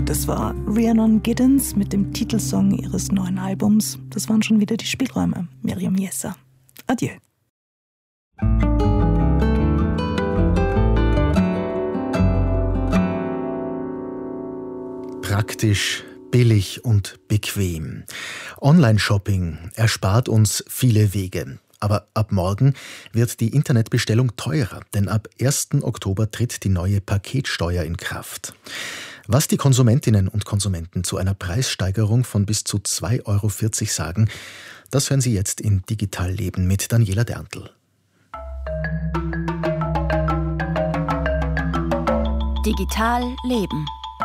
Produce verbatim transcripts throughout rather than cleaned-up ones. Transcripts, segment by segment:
Das war Rhiannon Giddens mit dem Titelsong ihres neuen Albums. Das waren schon wieder die Spielräume. Miriam Jesser. Adieu. Praktisch, billig und bequem. Online-Shopping erspart uns viele Wege. Aber ab morgen wird die Internetbestellung teurer, denn ab ersten Oktober tritt die neue Paketsteuer in Kraft. Was die Konsumentinnen und Konsumenten zu einer Preissteigerung von bis zu zwei Euro vierzig sagen, das hören Sie jetzt in Digital Leben mit Daniela Derntl. Digital Leben.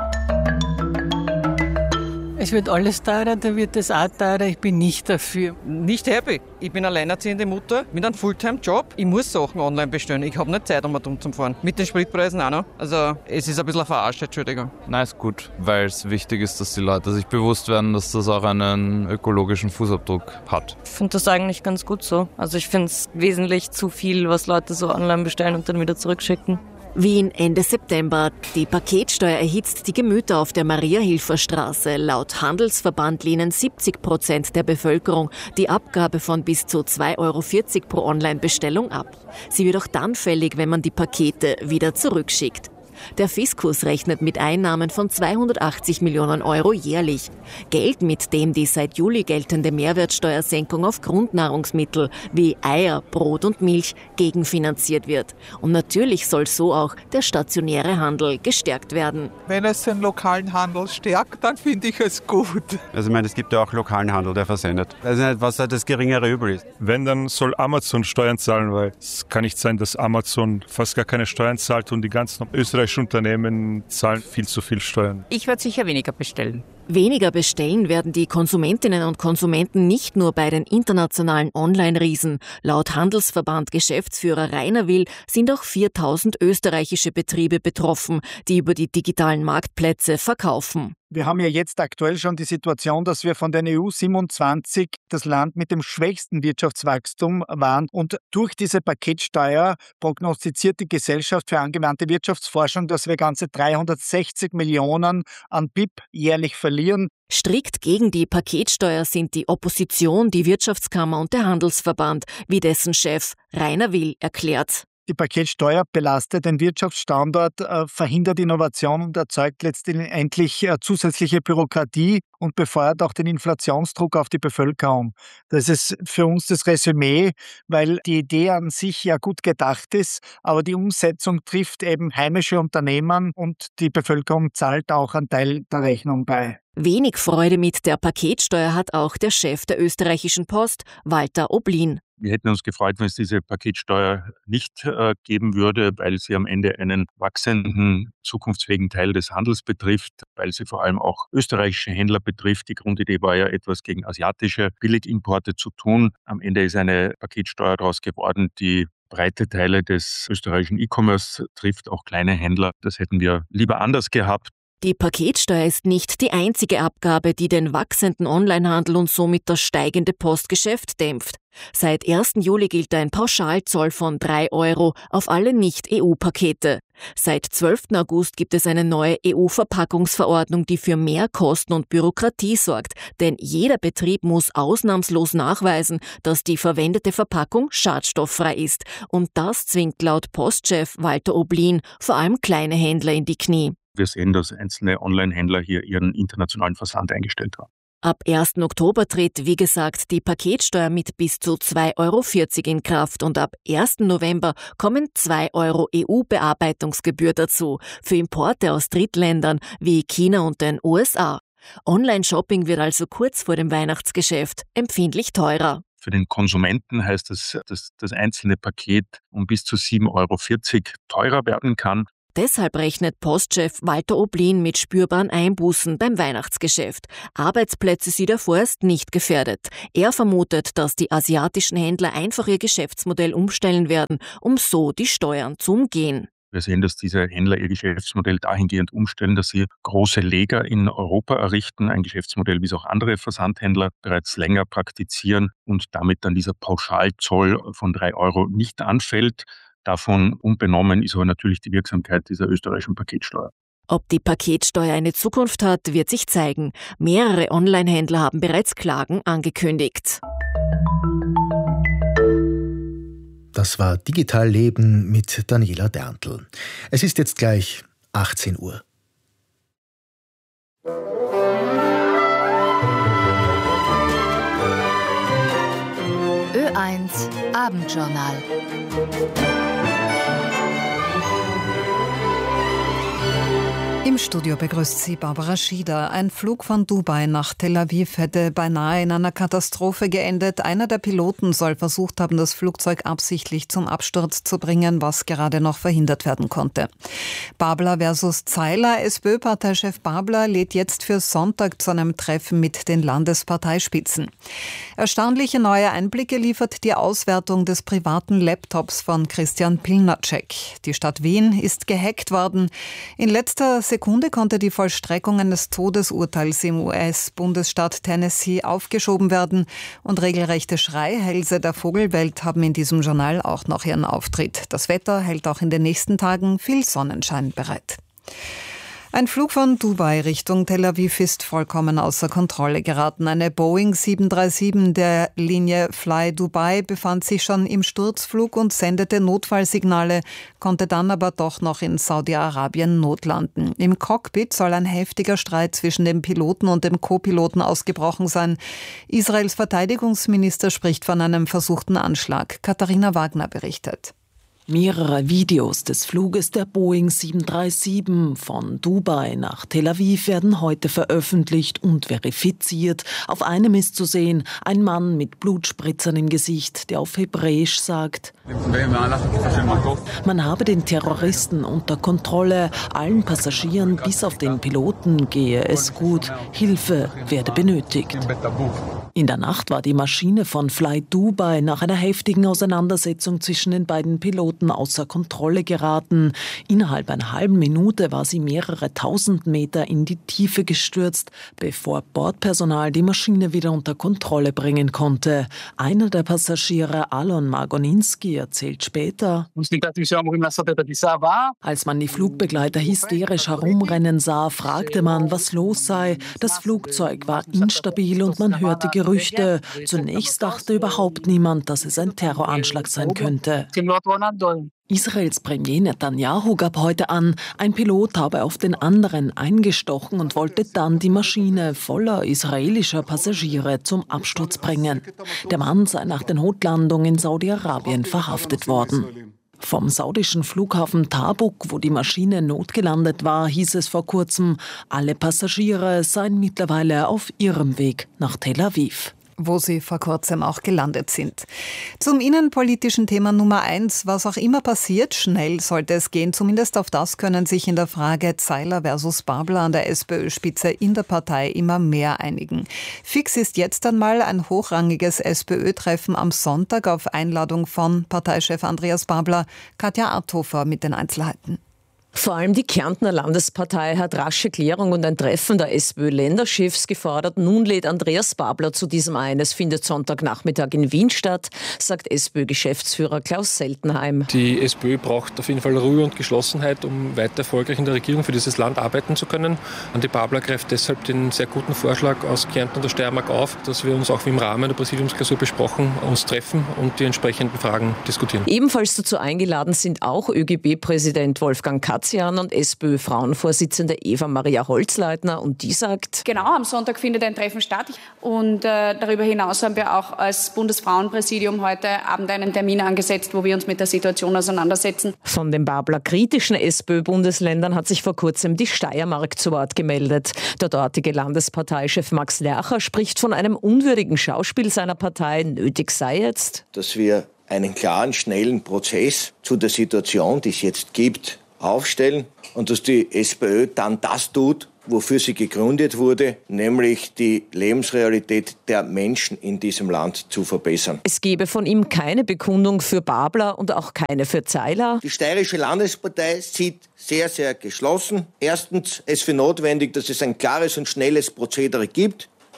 Es wird alles teurer, da wird es auch teurer. Ich bin nicht dafür. Nicht happy. Ich bin alleinerziehende Mutter mit einem Fulltime-Job. Ich muss Sachen online bestellen. Ich habe nicht Zeit, um dumm zu fahren. Mit den Spritpreisen auch noch. Also es ist ein bisschen verarscht, Entschuldigung. Nein, ist gut, weil es wichtig ist, dass die Leute sich bewusst werden, dass das auch einen ökologischen Fußabdruck hat. Ich finde das eigentlich ganz gut so. Also ich finde es wesentlich zu viel, was Leute so online bestellen und dann wieder zurückschicken. Wien Ende September. Die Paketsteuer erhitzt die Gemüter auf der Maria-Hilfer-Straße. Laut Handelsverband lehnen siebzig Prozent der Bevölkerung die Abgabe von bis zu zwei Euro vierzig pro Online-Bestellung ab. Sie wird auch dann fällig, wenn man die Pakete wieder zurückschickt. Der Fiskus rechnet mit Einnahmen von zweihundertachtzig Millionen Euro jährlich. Geld, mit dem die seit Juli geltende Mehrwertsteuersenkung auf Grundnahrungsmittel wie Eier, Brot und Milch gegenfinanziert wird. Und natürlich soll so auch der stationäre Handel gestärkt werden. Wenn es den lokalen Handel stärkt, dann finde ich es gut. Also ich meine, es gibt ja auch lokalen Handel, der versendet. Ich weiß nicht, was da das geringere übel ist. Wenn, dann soll Amazon Steuern zahlen, weil es kann nicht sein, dass Amazon fast gar keine Steuern zahlt und die ganzen österreichischen Unternehmen zahlen viel zu viel Steuern. Ich werde sicher weniger bestellen. Weniger bestellen werden die Konsumentinnen und Konsumenten nicht nur bei den internationalen Online-Riesen. Laut Handelsverband Geschäftsführer Rainer Will sind auch viertausend österreichische Betriebe betroffen, die über die digitalen Marktplätze verkaufen. Wir haben ja jetzt aktuell schon die Situation, dass wir von den E U siebenundzwanzig das Land mit dem schwächsten Wirtschaftswachstum waren. Und durch diese Paketsteuer prognostiziert die Gesellschaft für angewandte Wirtschaftsforschung, dass wir ganze dreihundertsechzig Millionen an B I P jährlich verlieren. Strikt gegen die Paketsteuer sind die Opposition, die Wirtschaftskammer und der Handelsverband, wie dessen Chef Rainer Will erklärt. Die Paketsteuer belastet den Wirtschaftsstandort, äh, verhindert Innovation und erzeugt letztendlich äh, zusätzliche Bürokratie und befeuert auch den Inflationsdruck auf die Bevölkerung. Das ist für uns das Resümee, weil die Idee an sich ja gut gedacht ist, aber die Umsetzung trifft eben heimische Unternehmen und die Bevölkerung zahlt auch einen Teil der Rechnung bei. Wenig Freude mit der Paketsteuer hat auch der Chef der österreichischen Post, Walter Oblin. Wir hätten uns gefreut, wenn es diese Paketsteuer nicht äh, geben würde, weil sie am Ende einen wachsenden, zukunftsfähigen Teil des Handels betrifft, weil sie vor allem auch österreichische Händler betrifft. Die Grundidee war ja, etwas gegen asiatische Billigimporte zu tun. Am Ende ist eine Paketsteuer daraus geworden, die breite Teile des österreichischen E-Commerce trifft, auch kleine Händler. Das hätten wir lieber anders gehabt. Die Paketsteuer ist nicht die einzige Abgabe, die den wachsenden Onlinehandel und somit das steigende Postgeschäft dämpft. Seit ersten Juli gilt ein Pauschalzoll von drei Euro auf alle Nicht-E U-Pakete. Seit zwölften August gibt es eine neue E U-Verpackungsverordnung, die für mehr Kosten und Bürokratie sorgt. Denn jeder Betrieb muss ausnahmslos nachweisen, dass die verwendete Verpackung schadstofffrei ist. Und das zwingt laut Postchef Walter Oblin vor allem kleine Händler in die Knie. Wir sehen, dass einzelne Online-Händler hier ihren internationalen Versand eingestellt haben. Ab ersten Oktober tritt, wie gesagt, die Paketsteuer mit bis zu zwei Euro vierzig in Kraft und ab ersten November kommen zwei Euro E U-Bearbeitungsgebühr dazu für Importe aus Drittländern wie China und den U S A. Online-Shopping wird also kurz vor dem Weihnachtsgeschäft empfindlich teurer. Für den Konsumenten heißt das, dass das einzelne Paket um bis zu sieben Euro vierzig teurer werden kann. Deshalb rechnet Postchef Walter Oblin mit spürbaren Einbußen beim Weihnachtsgeschäft. Arbeitsplätze sieht er vorerst nicht gefährdet. Er vermutet, dass die asiatischen Händler einfach ihr Geschäftsmodell umstellen werden, um so die Steuern zu umgehen. Wir sehen, dass diese Händler ihr Geschäftsmodell dahingehend umstellen, dass sie große Lager in Europa errichten, ein Geschäftsmodell, wie es auch andere Versandhändler bereits länger praktizieren und damit dann dieser Pauschalzoll von drei Euro nicht anfällt. Davon unbenommen ist aber natürlich die Wirksamkeit dieser österreichischen Paketsteuer. Ob die Paketsteuer eine Zukunft hat, wird sich zeigen. Mehrere Online-Händler haben bereits Klagen angekündigt. Das war Digital Leben mit Daniela Derntl. Es ist jetzt gleich achtzehn Uhr. Ö eins Abendjournal. Im Studio begrüßt sie Barbara Schieder. Ein Flug von Dubai nach Tel Aviv hätte beinahe in einer Katastrophe geendet. Einer der Piloten soll versucht haben, das Flugzeug absichtlich zum Absturz zu bringen, was gerade noch verhindert werden konnte. Babler versus Zeiler. SPÖ-Parteichef Babler lädt jetzt für Sonntag zu einem Treffen mit den Landesparteispitzen. Erstaunliche neue Einblicke liefert die Auswertung des privaten Laptops von Christian Pilnacek. Die Stadt Wien ist gehackt worden. In letzter Sekunde konnte die Vollstreckung eines Todesurteils im U S-Bundesstaat Tennessee aufgeschoben werden und regelrechte Schreihälse der Vogelwelt haben in diesem Journal auch noch ihren Auftritt. Das Wetter hält auch in den nächsten Tagen viel Sonnenschein bereit. Ein Flug von Dubai Richtung Tel Aviv ist vollkommen außer Kontrolle geraten. Eine Boeing sieben drei sieben der Linie Fly Dubai befand sich schon im Sturzflug und sendete Notfallsignale, konnte dann aber doch noch in Saudi-Arabien notlanden. Im Cockpit soll ein heftiger Streit zwischen dem Piloten und dem Co-Piloten ausgebrochen sein. Israels Verteidigungsminister spricht von einem versuchten Anschlag. Katharina Wagner berichtet. Mehrere Videos des Fluges der Boeing sieben drei sieben von Dubai nach Tel Aviv werden heute veröffentlicht und verifiziert. Auf einem ist zu sehen, ein Mann mit Blutspritzern im Gesicht, der auf Hebräisch sagt: Man habe den Terroristen unter Kontrolle, allen Passagieren bis auf den Piloten gehe es gut, Hilfe werde benötigt. In der Nacht war die Maschine von Fly Dubai nach einer heftigen Auseinandersetzung zwischen den beiden Piloten außer Kontrolle geraten. Innerhalb einer halben Minute war sie mehrere tausend Meter in die Tiefe gestürzt, bevor Bordpersonal die Maschine wieder unter Kontrolle bringen konnte. Einer der Passagiere, Alon Margoninski, erzählt später: Als man die Flugbegleiter hysterisch herumrennen sah, fragte man, was los sei. Das Flugzeug war instabil und man hörte Gerüchte. Zunächst dachte überhaupt niemand, dass es ein Terroranschlag sein könnte. Israels Premier Netanyahu gab heute an, ein Pilot habe auf den anderen eingestochen und wollte dann die Maschine voller israelischer Passagiere zum Absturz bringen. Der Mann sei nach der Notlandung in Saudi-Arabien verhaftet worden. Vom saudischen Flughafen Tabuk, wo die Maschine notgelandet war, hieß es vor kurzem, alle Passagiere seien mittlerweile auf ihrem Weg nach Tel Aviv, wo sie vor kurzem auch gelandet sind. Zum innenpolitischen Thema Nummer eins, was auch immer passiert, schnell sollte es gehen. Zumindest auf das können sich in der Frage Zeiler versus Babler an der SPÖ-Spitze in der Partei immer mehr einigen. Fix ist jetzt einmal ein hochrangiges SPÖ-Treffen am Sonntag auf Einladung von Parteichef Andreas Babler. Katja Arthofer mit den Einzelheiten. Vor allem die Kärntner Landespartei hat rasche Klärung und ein Treffen der SPÖ-Länderchefs gefordert. Nun lädt Andreas Babler zu diesem ein. Es findet Sonntagnachmittag in Wien statt, sagt SPÖ-Geschäftsführer Klaus Seltenheim. Die SPÖ braucht auf jeden Fall Ruhe und Geschlossenheit, um weiter erfolgreich in der Regierung für dieses Land arbeiten zu können. Und die Babler greift deshalb den sehr guten Vorschlag aus Kärnten und der Steiermark auf, dass wir uns auch wie im Rahmen der Präsidiumsklausur besprochen, uns treffen und die entsprechenden Fragen diskutieren. Ebenfalls dazu eingeladen sind auch ÖGB-Präsident Wolfgang Katzian und SPÖ-Frauenvorsitzende Eva-Maria Holzleitner, und die sagt: Genau, am Sonntag findet ein Treffen statt und äh, darüber hinaus haben wir auch als Bundesfrauenpräsidium heute Abend einen Termin angesetzt, wo wir uns mit der Situation auseinandersetzen. Von den Babler kritischen SPÖ-Bundesländern hat sich vor kurzem die Steiermark zu Wort gemeldet. Der dortige Landesparteichef Max Lercher spricht von einem unwürdigen Schauspiel seiner Partei. Nötig sei jetzt, dass wir einen klaren, schnellen Prozess zu der Situation, die es jetzt gibt, aufstellen und dass die SPÖ dann das tut, wofür sie gegründet wurde, nämlich die Lebensrealität der Menschen in diesem Land zu verbessern. Es gebe von ihm keine Bekundung für Babler und auch keine für Zeiler. Die Steirische Landespartei sieht sehr, sehr geschlossen. Erstens es für notwendig, dass es ein klares und schnelles Prozedere gibt,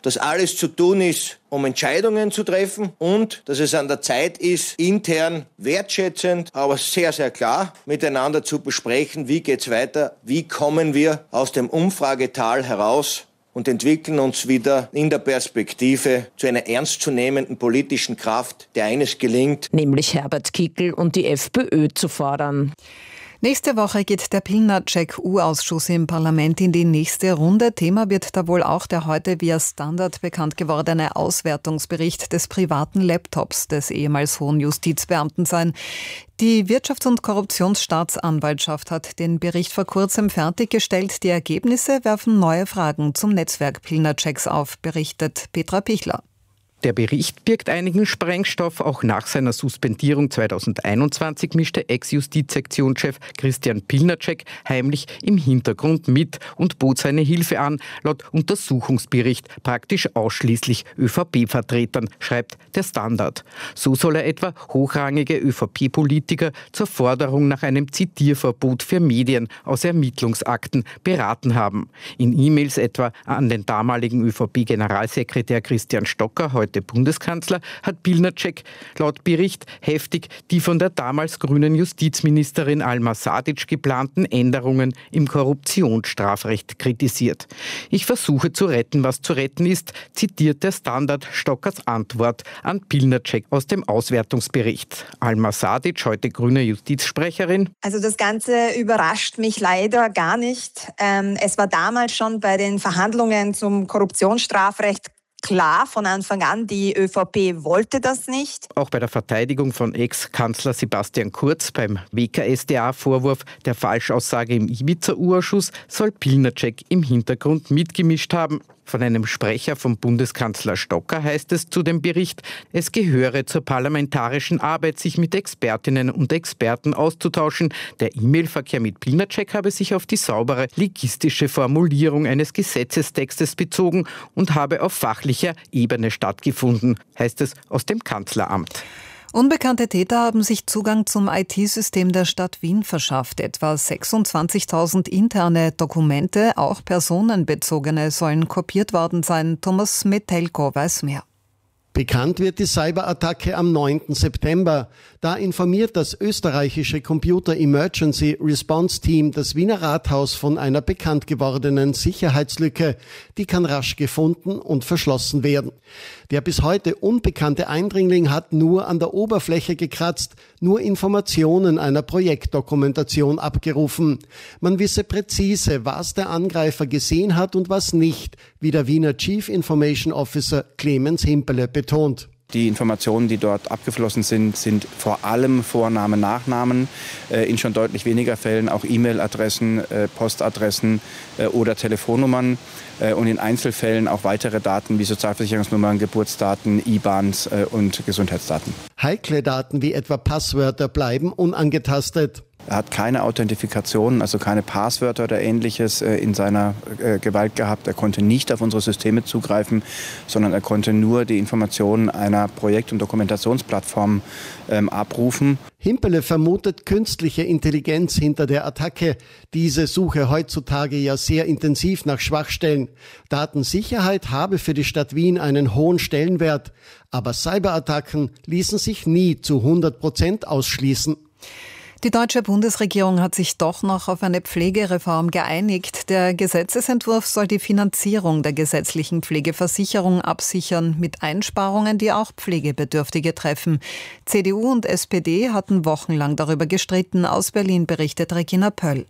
dass alles zu tun ist, um Entscheidungen zu treffen und dass es an der Zeit ist, intern wertschätzend, aber sehr, sehr klar miteinander zu besprechen, wie geht's weiter, wie kommen wir aus dem Umfragetal heraus und entwickeln uns wieder in der Perspektive zu einer ernstzunehmenden politischen Kraft, der eines gelingt, nämlich Herbert Kickl und die FPÖ zu fordern. Nächste Woche geht der Pilnacek-U-Ausschuss im Parlament in die nächste Runde. Thema wird da wohl auch der heute via Standard bekannt gewordene Auswertungsbericht des privaten Laptops des ehemals hohen Justizbeamten sein. Die Wirtschafts- und Korruptionsstaatsanwaltschaft hat den Bericht vor kurzem fertiggestellt. Die Ergebnisse werfen neue Fragen zum Netzwerk Pilnaceks auf, berichtet Petra Pichler. Der Bericht birgt einigen Sprengstoff. Auch nach seiner Suspendierung zweitausendeinundzwanzig mischte Ex-Justizsektionschef Christian Pilnacek heimlich im Hintergrund mit und bot seine Hilfe an, laut Untersuchungsbericht praktisch ausschließlich ÖVP-Vertretern, schreibt der Standard. So soll er etwa hochrangige ÖVP-Politiker zur Forderung nach einem Zitierverbot für Medien aus Ermittlungsakten beraten haben. In E-Mails etwa an den damaligen ÖVP-Generalsekretär Christian Stocker, heute Bundeskanzler, hat Pilnacek laut Bericht heftig die von der damals grünen Justizministerin Alma Sadic geplanten Änderungen im Korruptionsstrafrecht kritisiert. Ich versuche zu retten, was zu retten ist, zitiert der Standard Stockers Antwort an Pilnacek aus dem Auswertungsbericht. Alma Sadic, heute grüne Justizsprecherin. Also das Ganze überrascht mich leider gar nicht. Ähm, es war damals schon bei den Verhandlungen zum Korruptionsstrafrecht klar von Anfang an, die ÖVP wollte das nicht. Auch bei der Verteidigung von Ex-Kanzler Sebastian Kurz beim W K S d A-Vorwurf der Falschaussage im Ibiza-U-Ausschuss soll Pilnacek im Hintergrund mitgemischt haben. Von einem Sprecher vom Bundeskanzler Stocker heißt es zu dem Bericht, es gehöre zur parlamentarischen Arbeit, sich mit Expertinnen und Experten auszutauschen. Der E-Mail-Verkehr mit Pilnacek habe sich auf die saubere legistische Formulierung eines Gesetzestextes bezogen und habe auf fachlicher Ebene stattgefunden, heißt es aus dem Kanzleramt. Unbekannte Täter haben sich Zugang zum I T-System der Stadt Wien verschafft. Etwa sechsundzwanzigtausend interne Dokumente, auch personenbezogene, sollen kopiert worden sein. Thomas Metelko weiß mehr. Bekannt wird die Cyberattacke am neunten September. Da informiert das österreichische Computer Emergency Response Team das Wiener Rathaus von einer bekannt gewordenen Sicherheitslücke. Die kann rasch gefunden und verschlossen werden. Der bis heute unbekannte Eindringling hat nur an der Oberfläche gekratzt, nur Informationen einer Projektdokumentation abgerufen. Man wisse präzise, was der Angreifer gesehen hat und was nicht, wie der Wiener Chief Information Officer Clemens Himpele betont. Die Informationen, die dort abgeflossen sind, sind vor allem Vornamen, Nachnamen, äh, in schon deutlich weniger Fällen auch E-Mail-Adressen, äh, Postadressen äh, oder Telefonnummern äh, und in Einzelfällen auch weitere Daten wie Sozialversicherungsnummern, Geburtsdaten, I B A Ns äh, und Gesundheitsdaten. Heikle Daten wie etwa Passwörter bleiben unangetastet. Er hat keine Authentifikation, also keine Passwörter oder Ähnliches äh, in seiner äh, Gewalt gehabt. Er konnte nicht auf unsere Systeme zugreifen, sondern er konnte nur die Informationen einer Projekt- und Dokumentationsplattform ähm, abrufen. Himpele vermutet künstliche Intelligenz hinter der Attacke. Diese suche heutzutage ja sehr intensiv nach Schwachstellen. Datensicherheit habe für die Stadt Wien einen hohen Stellenwert. Aber Cyberattacken ließen sich nie zu hundert Prozent ausschließen. Die deutsche Bundesregierung hat sich doch noch auf eine Pflegereform geeinigt. Der Gesetzesentwurf soll die Finanzierung der gesetzlichen Pflegeversicherung absichern, mit Einsparungen, die auch Pflegebedürftige treffen. C D U und S P D hatten wochenlang darüber gestritten. Aus Berlin berichtet Regina Pöll.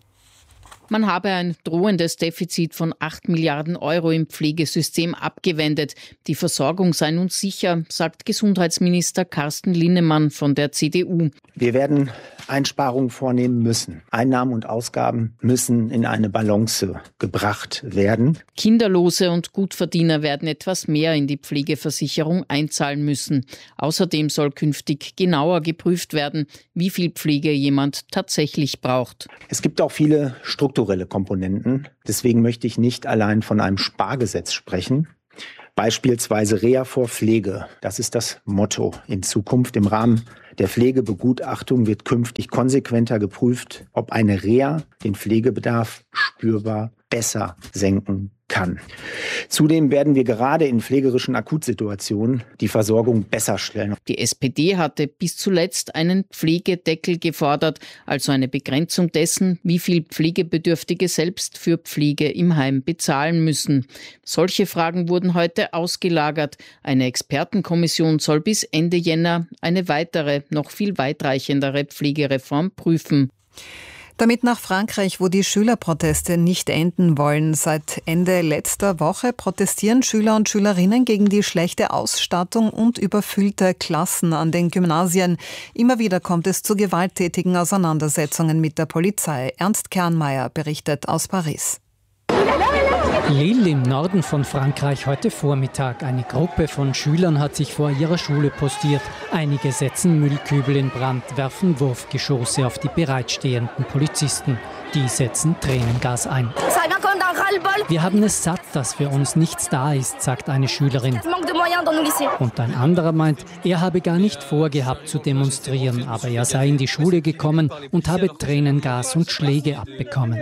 Man habe ein drohendes Defizit von acht Milliarden Euro im Pflegesystem abgewendet. Die Versorgung sei nun sicher, sagt Gesundheitsminister Carsten Linnemann von der C D U. Wir werden Einsparungen vornehmen müssen. Einnahmen und Ausgaben müssen in eine Balance gebracht werden. Kinderlose und Gutverdiener werden etwas mehr in die Pflegeversicherung einzahlen müssen. Außerdem soll künftig genauer geprüft werden, wie viel Pflege jemand tatsächlich braucht. Es gibt auch viele strukturelle Komponenten. Deswegen möchte ich nicht allein von einem Spargesetz sprechen. Beispielsweise Reha vor Pflege. Das ist das Motto in Zukunft. Im Rahmen der Pflegebegutachtung wird künftig konsequenter geprüft, ob eine Reha den Pflegebedarf spürbar besser senken kann. Zudem werden wir gerade in pflegerischen Akutsituationen die Versorgung besser stellen. Die S P D hatte bis zuletzt einen Pflegedeckel gefordert, also eine Begrenzung dessen, wie viel Pflegebedürftige selbst für Pflege im Heim bezahlen müssen. Solche Fragen wurden heute ausgelagert. Eine Expertenkommission soll bis Ende Jänner eine weitere, noch viel weitreichendere Pflegereform prüfen. Damit nach Frankreich, wo die Schülerproteste nicht enden wollen. Seit Ende letzter Woche protestieren Schüler und Schülerinnen gegen die schlechte Ausstattung und überfüllte Klassen an den Gymnasien. Immer wieder kommt es zu gewalttätigen Auseinandersetzungen mit der Polizei. Ernst Kernmeier berichtet aus Paris. Lille im Norden von Frankreich heute Vormittag. Eine Gruppe von Schülern hat sich vor ihrer Schule postiert. Einige setzen Müllkübel in Brand, werfen Wurfgeschosse auf die bereitstehenden Polizisten. Die setzen Tränengas ein. Wir haben es satt, dass für uns nichts da ist, sagt eine Schülerin. Und ein anderer meint, er habe gar nicht vorgehabt zu demonstrieren, aber er sei in die Schule gekommen und habe Tränengas und Schläge abbekommen.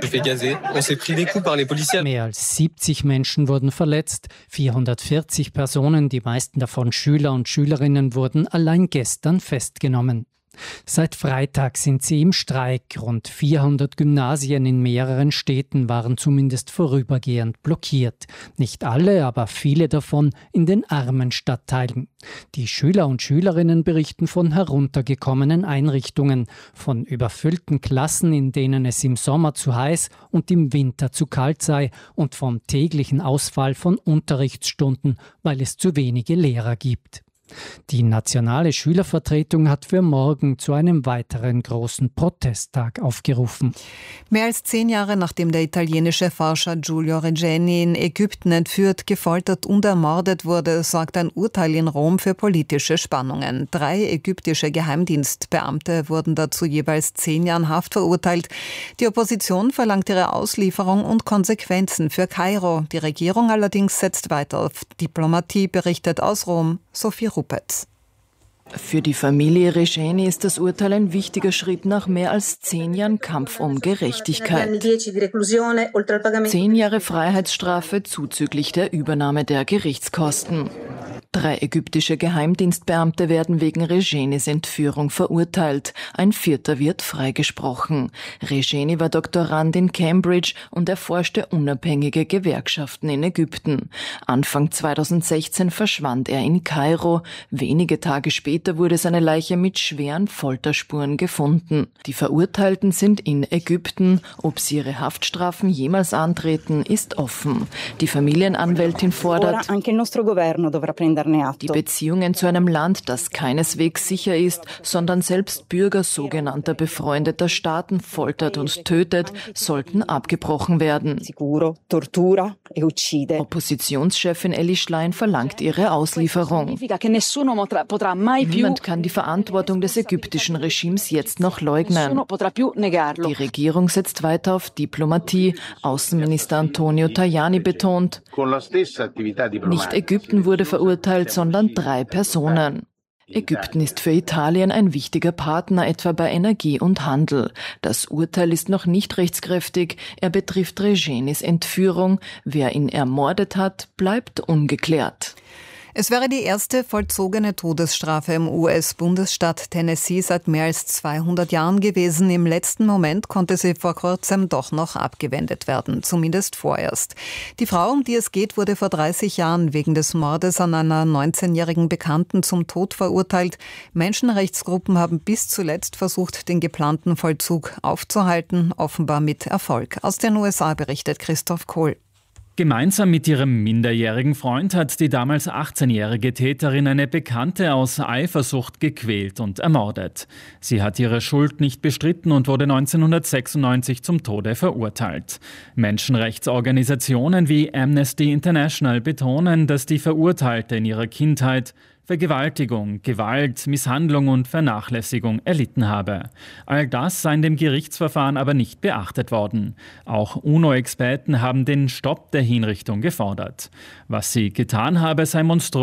Mehr als siebzig Menschen wurden verletzt, vierhundertvierzig Personen, die meisten davon Schüler und Schülerinnen, wurden allein gestern festgenommen. Seit Freitag sind sie im Streik. Rund vierhundert Gymnasien in mehreren Städten waren zumindest vorübergehend blockiert. Nicht alle, aber viele davon in den armen Stadtteilen. Die Schüler und Schülerinnen berichten von heruntergekommenen Einrichtungen, von überfüllten Klassen, in denen es im Sommer zu heiß und im Winter zu kalt sei, und vom täglichen Ausfall von Unterrichtsstunden, weil es zu wenige Lehrer gibt. Die nationale Schülervertretung hat für morgen zu einem weiteren großen Protesttag aufgerufen. Mehr als zehn Jahre nachdem der italienische Forscher Giulio Regeni in Ägypten entführt, gefoltert und ermordet wurde, sorgt ein Urteil in Rom für politische Spannungen. Drei ägyptische Geheimdienstbeamte wurden dazu jeweils zehn Jahren Haft verurteilt. Die Opposition verlangt ihre Auslieferung und Konsequenzen für Kairo. Die Regierung allerdings setzt weiter auf Diplomatie, berichtet aus Rom Sophie Rupetz. Für die Familie Regeni ist das Urteil ein wichtiger Schritt nach mehr als zehn Jahren Kampf um Gerechtigkeit. Zehn Jahre Freiheitsstrafe zuzüglich der Übernahme der Gerichtskosten. Drei ägyptische Geheimdienstbeamte werden wegen Regenis Entführung verurteilt. Ein vierter wird freigesprochen. Regeni war Doktorand in Cambridge und erforschte unabhängige Gewerkschaften in Ägypten. Anfang zweitausendsechzehn verschwand er in Kairo. Wenige Tage später wurde seine Leiche mit schweren Folterspuren gefunden. Die Verurteilten sind in Ägypten. Ob sie ihre Haftstrafen jemals antreten, ist offen. Die Familienanwältin fordert, die Beziehungen zu einem Land, das keineswegs sicher ist, sondern selbst Bürger sogenannter befreundeter Staaten foltert und tötet, sollten abgebrochen werden. Oppositionschefin Elly Schlein verlangt ihre Auslieferung. Niemand kann die Verantwortung des ägyptischen Regimes jetzt noch leugnen. Die Regierung setzt weiter auf Diplomatie. Außenminister Antonio Tajani betont, nicht Ägypten wurde verurteilt, sondern drei Personen. Ägypten ist für Italien ein wichtiger Partner, etwa bei Energie und Handel. Das Urteil ist noch nicht rechtskräftig. Er betrifft Regenis Entführung. Wer ihn ermordet hat, bleibt ungeklärt. Es wäre die erste vollzogene Todesstrafe im U S-Bundesstaat Tennessee seit mehr als zweihundert Jahren gewesen. Im letzten Moment konnte sie vor kurzem doch noch abgewendet werden, zumindest vorerst. Die Frau, um die es geht, wurde vor dreißig Jahren wegen des Mordes an einer neunzehnjährigen Bekannten zum Tod verurteilt. Menschenrechtsgruppen haben bis zuletzt versucht, den geplanten Vollzug aufzuhalten, offenbar mit Erfolg. Aus den U S A berichtet Christoph Kohl. Gemeinsam mit ihrem minderjährigen Freund hat die damals achtzehnjährige Täterin eine Bekannte aus Eifersucht gequält und ermordet. Sie hat ihre Schuld nicht bestritten und wurde neunzehnhundertsechsundneunzig zum Tode verurteilt. Menschenrechtsorganisationen wie Amnesty International betonen, dass die Verurteilte in ihrer Kindheit Vergewaltigung, Gewalt, Misshandlung und Vernachlässigung erlitten habe. All das sei in dem Gerichtsverfahren aber nicht beachtet worden. Auch UNO-Experten haben den Stopp der Hinrichtung gefordert. Was sie getan habe, sei monströs,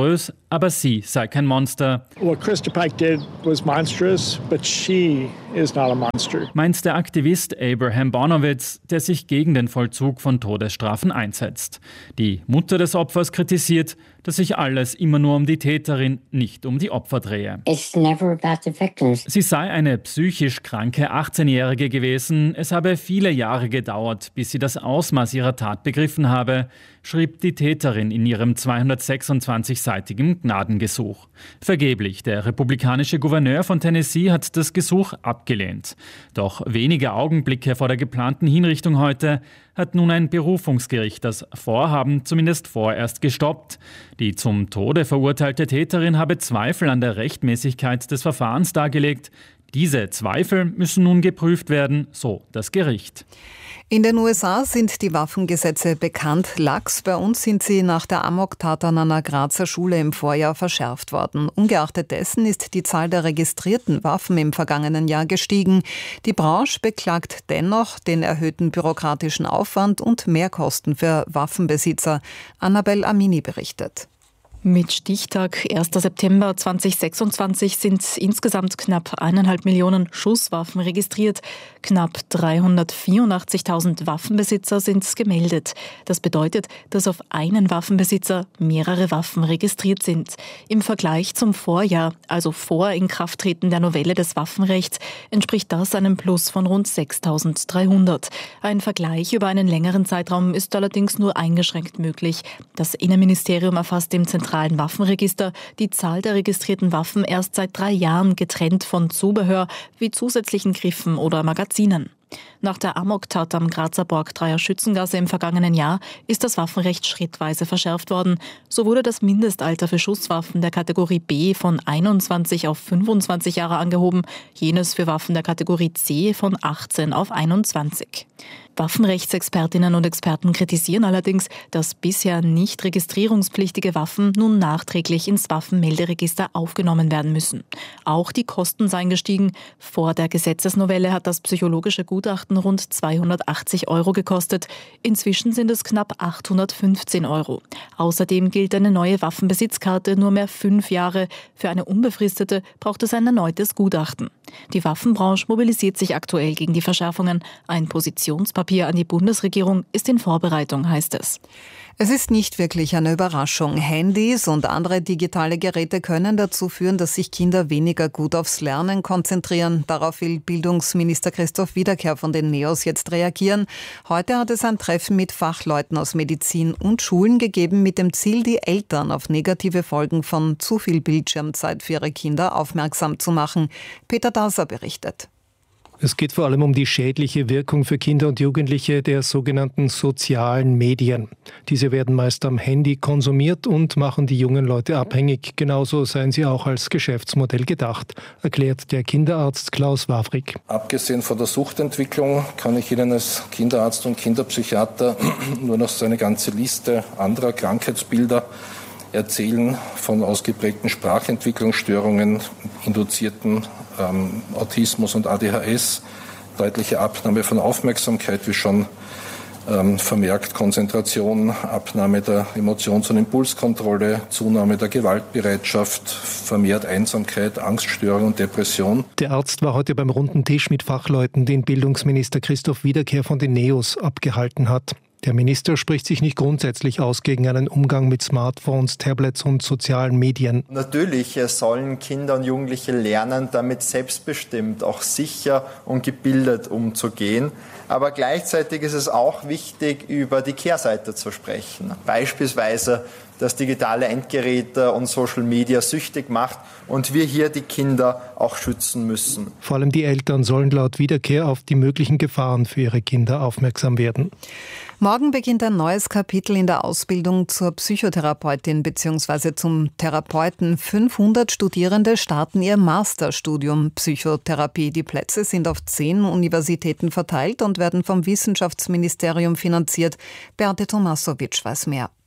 aber sie sei kein Monster. What Krista Pike did was monstrous, but she is not a monster. Meint der Aktivist Abraham Bonowitz, der sich gegen den Vollzug von Todesstrafen einsetzt. Die Mutter des Opfers kritisiert, dass sich alles immer nur um die Täterin, nicht um die Opfer drehe. It's never about the victims. Sie sei eine psychisch kranke achtzehnjährige gewesen. Es habe viele Jahre gedauert, bis sie das Ausmaß ihrer Tat begriffen habe, schrieb die Täterin in ihrem zweihundertsechsundzwanzig-seitigen Gnadengesuch. Vergeblich, der republikanische Gouverneur von Tennessee hat das Gesuch abgelehnt. Doch wenige Augenblicke vor der geplanten Hinrichtung heute hat nun ein Berufungsgericht das Vorhaben zumindest vorerst gestoppt. Die zum Tode verurteilte Täterin habe Zweifel an der Rechtmäßigkeit des Verfahrens dargelegt. Diese Zweifel müssen nun geprüft werden, so das Gericht. In den U S A sind die Waffengesetze bekannt. Lax, bei uns sind sie nach der Amoktat an einer Grazer Schule im Vorjahr verschärft worden. Ungeachtet dessen ist die Zahl der registrierten Waffen im vergangenen Jahr gestiegen. Die Branche beklagt dennoch den erhöhten bürokratischen Aufwand und Mehrkosten für Waffenbesitzer. Annabel Amini berichtet. Mit Stichtag erster September zweitausendsechsundzwanzig sind insgesamt knapp eineinhalb Millionen Schusswaffen registriert. Knapp dreihundertvierundachtzigtausend Waffenbesitzer sind gemeldet. Das bedeutet, dass auf einen Waffenbesitzer mehrere Waffen registriert sind. Im Vergleich zum Vorjahr, also vor Inkrafttreten der Novelle des Waffenrechts, entspricht das einem Plus von rund sechstausenddreihundert. Ein Vergleich über einen längeren Zeitraum ist allerdings nur eingeschränkt möglich. Das Innenministerium erfasst im zentralen Waffenregister die Zahl der registrierten Waffen erst seit drei Jahren getrennt von Zubehör wie zusätzlichen Griffen oder Magazinen. Nach der Amoktat am Grazer Borgtreier Schützengasse im vergangenen Jahr ist das Waffenrecht schrittweise verschärft worden. So wurde das Mindestalter für Schusswaffen der Kategorie B von einundzwanzig auf fünfundzwanzig Jahre angehoben, jenes für Waffen der Kategorie C von achtzehn auf einundzwanzig. Waffenrechtsexpertinnen und Experten kritisieren allerdings, dass bisher nicht registrierungspflichtige Waffen nun nachträglich ins Waffenmelderegister aufgenommen werden müssen. Auch die Kosten seien gestiegen. Vor der Gesetzesnovelle hat das psychologische Gutachten rund zweihundertachtzig Euro gekostet. Inzwischen sind es knapp achthundertfünfzehn Euro. Außerdem gilt eine neue Waffenbesitzkarte nur mehr fünf Jahre. Für eine unbefristete braucht es ein erneutes Gutachten. Die Waffenbranche mobilisiert sich aktuell gegen die Verschärfungen. Ein Positionspapier an die Bundesregierung ist in Vorbereitung, heißt es. Es ist nicht wirklich eine Überraschung. Handys und andere digitale Geräte können dazu führen, dass sich Kinder weniger gut aufs Lernen konzentrieren. Darauf will Bildungsminister Christoph Wiederkehr von den NEOS jetzt reagieren. Heute hat es ein Treffen mit Fachleuten aus Medizin und Schulen gegeben, mit dem Ziel, die Eltern auf negative Folgen von zu viel Bildschirmzeit für ihre Kinder aufmerksam zu machen. Peter Daser berichtet. Es geht vor allem um die schädliche Wirkung für Kinder und Jugendliche der sogenannten sozialen Medien. Diese werden meist am Handy konsumiert und machen die jungen Leute abhängig. Genauso seien sie auch als Geschäftsmodell gedacht, erklärt der Kinderarzt Klaus Wawrig. Abgesehen von der Suchtentwicklung kann ich Ihnen als Kinderarzt und Kinderpsychiater nur noch so eine ganze Liste anderer Krankheitsbilder erzählen, von ausgeprägten Sprachentwicklungsstörungen, induzierten ähm, Autismus und A D H S, deutliche Abnahme von Aufmerksamkeit, wie schon ähm, vermerkt, Konzentration, Abnahme der Emotions- und Impulskontrolle, Zunahme der Gewaltbereitschaft, vermehrt Einsamkeit, Angststörung und Depression. Der Arzt war heute beim runden Tisch mit Fachleuten, den Bildungsminister Christoph Wiederkehr von den NEOS abgehalten hat. Der Minister spricht sich nicht grundsätzlich aus gegen einen Umgang mit Smartphones, Tablets und sozialen Medien. Natürlich sollen Kinder und Jugendliche lernen, damit selbstbestimmt, auch sicher und gebildet umzugehen. Aber gleichzeitig ist es auch wichtig, über die Kehrseite zu sprechen. Beispielsweise, dass digitale Endgeräte und Social Media süchtig macht und wir hier die Kinder auch schützen müssen. Vor allem die Eltern sollen laut Wiederkehr auf die möglichen Gefahren für ihre Kinder aufmerksam werden. Morgen beginnt ein neues Kapitel in der Ausbildung zur Psychotherapeutin bzw. zum Therapeuten. fünfhundert Studierende starten ihr Masterstudium Psychotherapie. Die Plätze sind auf zehn Universitäten verteilt und werden vom Wissenschaftsministerium finanziert. Beate Tomasowitsch weiß mehr.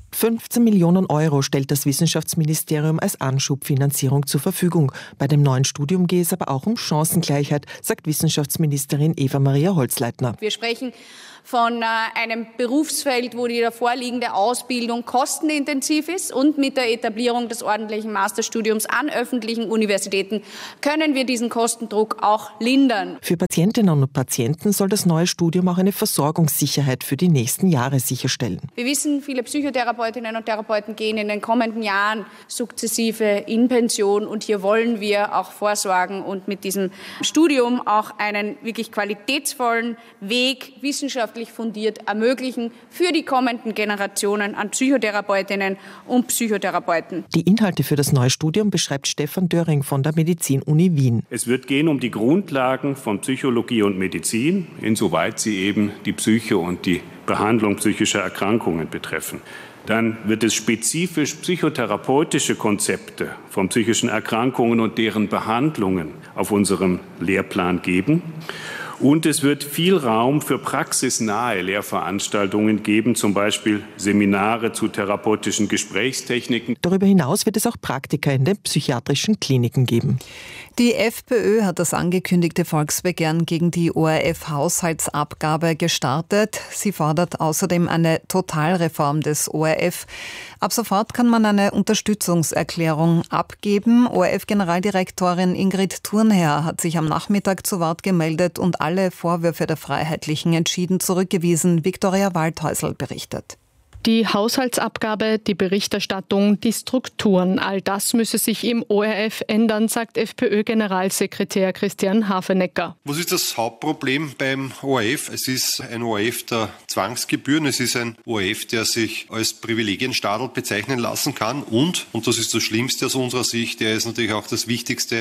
fünfzehn Millionen Euro stellt das Wissenschaftsministerium als Anschubfinanzierung zur Verfügung. Bei dem neuen Studium gehe es aber auch um Chancengleichheit, sagt Wissenschaftsministerin Eva-Maria Holzleitner. Wir sprechen von äh, einem Berufsfeld, wo die davorliegende Ausbildung kostenintensiv ist, und mit der Etablierung des ordentlichen Masterstudiums an öffentlichen Universitäten können wir diesen Kostendruck auch lindern. Für Patientinnen und Patienten soll das neue Studium auch eine Versorgungssicherheit für die nächsten Jahre sicherstellen. Wir wissen, viele Psychotherapeutinnen und Therapeuten gehen in den kommenden Jahren sukzessive in Pension, und hier wollen wir auch vorsorgen und mit diesem Studium auch einen wirklich qualitätsvollen Weg, wissenschaftlich fundiert, ermöglichen für die kommenden Generationen an Psychotherapeutinnen und Psychotherapeuten. Die Inhalte für das neue Studium beschreibt Stefan Döring von der Medizin-Uni Wien. Es wird gehen um die Grundlagen von Psychologie und Medizin, insoweit sie eben die Psyche und die Behandlung psychischer Erkrankungen betreffen. Dann wird es spezifisch psychotherapeutische Konzepte von psychischen Erkrankungen und deren Behandlungen auf unserem Lehrplan geben. Und es wird viel Raum für praxisnahe Lehrveranstaltungen geben, zum Beispiel Seminare zu therapeutischen Gesprächstechniken. Darüber hinaus wird es auch Praktika in den psychiatrischen Kliniken geben. Die FPÖ hat das angekündigte Volksbegehren gegen die O R F-Haushaltsabgabe gestartet. Sie fordert außerdem eine Totalreform des O R F. Ab sofort kann man eine Unterstützungserklärung abgeben. O R F-Generaldirektorin Ingrid Thurnherr hat sich am Nachmittag zu Wort gemeldet und alle Vorwürfe der Freiheitlichen entschieden zurückgewiesen. Viktoria Waldhäusl berichtet. Die Haushaltsabgabe, die Berichterstattung, die Strukturen, all das müsse sich im O R F ändern, sagt FPÖ-Generalsekretär Christian Hafenecker. Was ist das Hauptproblem beim O R F? Es ist ein O R F der Zwangsgebühren, es ist ein O R F, der sich als Privilegienstaatl bezeichnen lassen kann und, und das ist das Schlimmste aus unserer Sicht, der ist natürlich auch das wichtigste